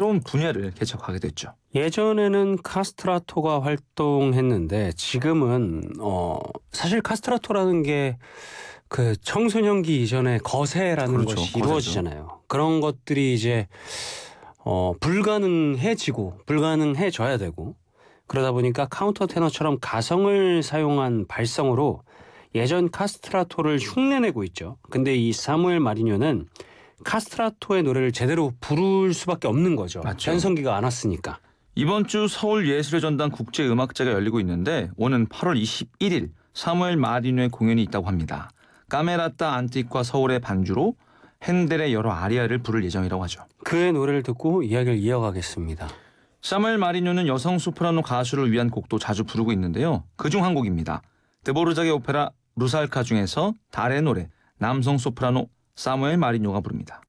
새로운 분야를 개척하게 됐죠. 예전에는 카스트라토가 활동했는데 지금은 사실 카스트라토라는 게 그 청소년기 이전에 거세라는 그렇죠. 것이 거세죠. 이루어지잖아요. 그런 것들이 이제 불가능해져야 되고 그러다 보니까 카운터 테너처럼 가성을 사용한 발성으로 예전 카스트라토를 흉내내고 있죠. 근데 이 사무엘 마리뇨는 카스트라토의 노래를 제대로 부를 수밖에 없는 거죠. 맞죠. 전성기가 안 왔으니까. 이번 주 서울예술의 전당 국제음악제가 열리고 있는데 오는 8월 21일 사무엘 마리노의 공연이 있다고 합니다. 까메라따 안틱과 서울의 반주로 핸델의 여러 아리아를 부를 예정이라고 하죠. 그의 노래를 듣고 이야기를 이어가겠습니다. 사무엘 마리노는 여성 소프라노 가수를 위한 곡도 자주 부르고 있는데요. 그중 한 곡입니다. 드보르작의 오페라 루살카 중에서 달의 노래 남성 소프라노 사무엘 마리노가 부릅니다.